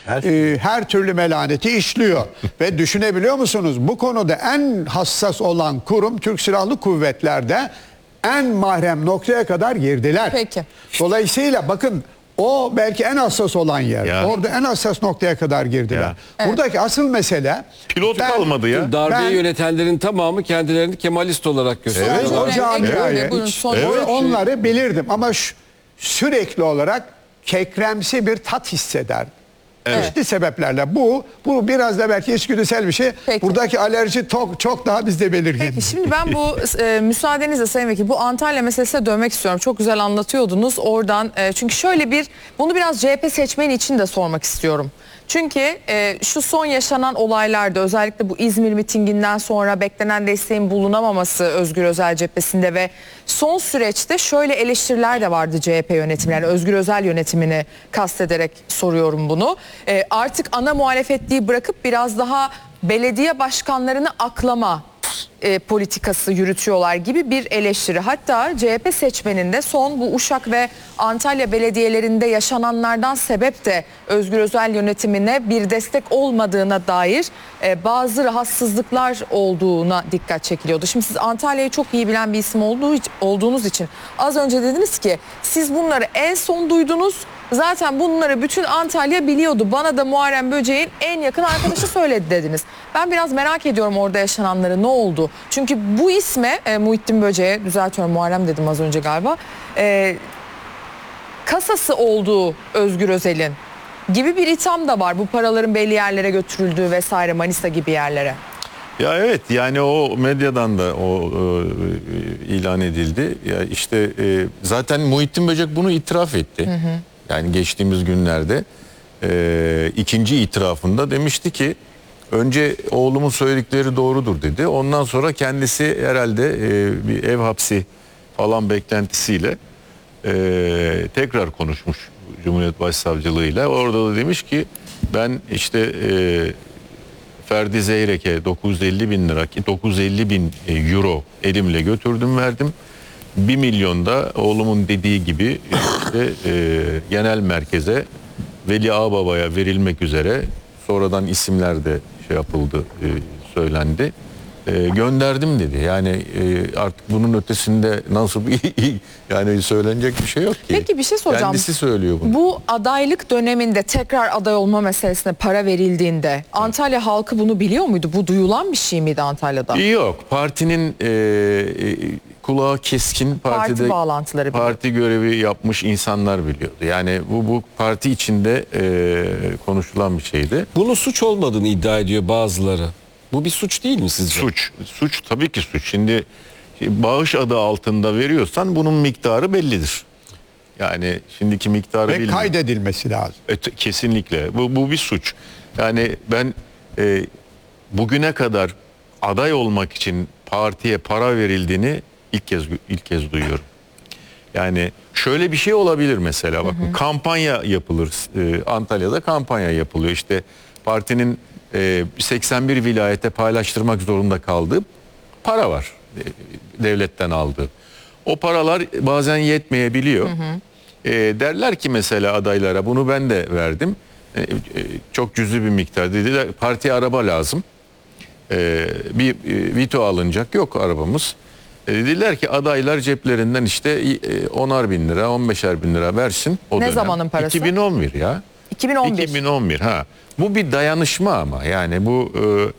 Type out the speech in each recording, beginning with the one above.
her türlü melaneti işliyor. Ve düşünebiliyor musunuz? Bu konuda en hassas olan kurum Türk Silahlı Kuvvetler'de en mahrem noktaya kadar girdiler. Peki. Dolayısıyla bakın o belki en hassas olan yer. Ya. Orada en hassas noktaya kadar girdiler. Ya. Buradaki asıl mesele Pilot kalmadı ya. Darbeyi Ben- yönetenlerin tamamı kendilerini Kemalist olarak gösteriyor. Ben o camiayı, Buyurun, son- onları bilirdim ama sürekli olarak kekremsi bir tat hissederdim. Çeşitli sebeplerle. Bu biraz da belki içgüdüsel bir şey. Peki. Buradaki alerji çok daha bizde belirgin. Peki şimdi ben bu müsaadenizle Sayın Vekil bu Antalya meselesine dönmek istiyorum. Çok güzel anlatıyordunuz oradan. Çünkü şöyle bunu biraz CHP seçmeni için de sormak istiyorum. Çünkü şu son yaşanan olaylarda özellikle bu İzmir mitinginden sonra beklenen desteğin bulunamaması Özgür Özel cephesinde ve son süreçte şöyle eleştiriler de vardı CHP yönetimi. Yani Özgür Özel yönetimini kastederek soruyorum bunu. Artık ana muhalefetliği bırakıp biraz daha belediye başkanlarını aklama politikası yürütüyorlar gibi bir eleştiri. Hatta CHP seçmeninde son bu Uşak ve Antalya belediyelerinde yaşananlardan sebep de Özgür Özel yönetimine bir destek olmadığına dair bazı rahatsızlıklar olduğuna dikkat çekiliyordu. Şimdi siz Antalya'yı çok iyi bilen bir isim olduğunuz için az önce dediniz ki siz bunları en son duydunuz. Zaten bunları bütün Antalya biliyordu. Bana da Muharrem Böceğin en yakın arkadaşı söyledi dediniz. Ben biraz merak ediyorum orada yaşananları, ne oldu? Çünkü bu isme Muhittin Böceğe, düzeltiyorum Muharrem dedim az önce galiba, kasası olduğu Özgür Özel'in gibi bir itham da var. Bu paraların belli yerlere götürüldüğü vesaire, Manisa gibi yerlere. Ya evet, yani o medyadan da o ilan edildi. Ya işte zaten Muhittin Böcek bunu itiraf etti. Yani geçtiğimiz günlerde ikinci itirafında demişti ki önce oğlumun söyledikleri doğrudur dedi. Ondan sonra kendisi herhalde bir ev hapsi falan beklentisiyle tekrar konuşmuş Cumhuriyet Başsavcılığıyla. Orada da demiş ki ben işte Ferdi Zeyrek'e 950 bin euro elimle götürdüm verdim. 1 milyon da oğlumun dediği gibi işte genel merkeze Veli Ağbaba'ya verilmek üzere, sonradan isimler de şey yapıldı, söylendi. Gönderdim dedi. Yani artık bunun ötesinde nasıl bir yani söylenecek bir şey yok ki. Peki bir şey soracağım. Kendisi söylüyor bunu. Bu adaylık döneminde tekrar aday olma meselesine para verildiğinde Antalya halkı bunu biliyor muydu? Bu duyulan bir şey miydi Antalya'da? Yok. Partinin kulağı keskin, Parti bağlantıları parti görevi yapmış insanlar biliyordu. Yani bu parti içinde konuşulan bir şeydi. Bunun suç olmadığını iddia ediyor bazıları. Bu bir suç değil mi sizce? Suç tabii ki suç. Şimdi bağış adı altında veriyorsan bunun miktarı bellidir. Yani şimdiki miktarı Ve bilmiyorum. kaydedilmesi lazım. Kesinlikle. Bu bir suç. Yani ben bugüne kadar aday olmak için partiye para verildiğini ilk kez duyuyorum. Yani şöyle bir şey olabilir mesela. Bakın, kampanya yapılır. Antalya'da kampanya yapılıyor. İşte partinin 81 vilayete paylaştırmak zorunda kaldığı para var. Devletten aldığı. O paralar bazen yetmeyebiliyor. Derler ki mesela adaylara bunu ben de verdim. Çok cüzi bir miktar dediler. Partiye araba lazım. Bir Vito alınacak. Yok arabamız. Dediler ki adaylar ceplerinden işte 10'ar bin lira, 15'er bin lira versin. O Ne dönem. zamanın parası? 2011 ya. 2011. 2011 ha. Bu bir dayanışma ama yani bu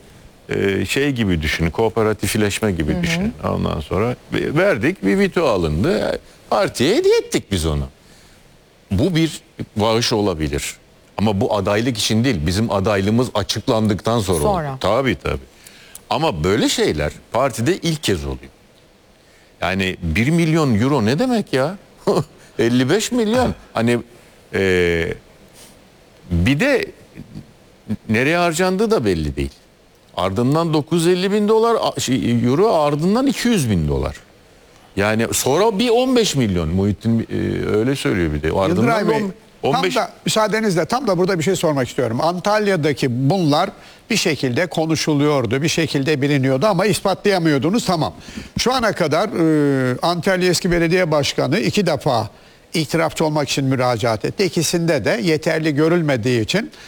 şey gibi düşünün, kooperatifleşme gibi düşünün. Ondan sonra verdik, bir Vito alındı. Partiye hediye ettik biz onu. Bu bir bağış olabilir. Ama bu adaylık için değil. Bizim adaylığımız açıklandıktan sonra oldu. Tabii. Ama böyle şeyler partide ilk kez oluyor. Yani 1 milyon euro ne demek ya? 55 milyon. Hani bir de nereye harcandığı da belli değil. Ardından 950 bin dolar euro, ardından 200 bin dolar. Yani sonra bir 15 milyon. Muhittin öyle söylüyor bir de. Yıldıray Bey, 15... müsaadenizle tam da burada bir şey sormak istiyorum. Antalya'daki bunlar bir şekilde konuşuluyordu, bir şekilde biliniyordu ama ispatlayamıyordunuz, tamam. Şu ana kadar Antalya Eski Belediye Başkanı 2 defa itirafçı olmak için müracaat etti. İkisinde de yeterli görülmediği için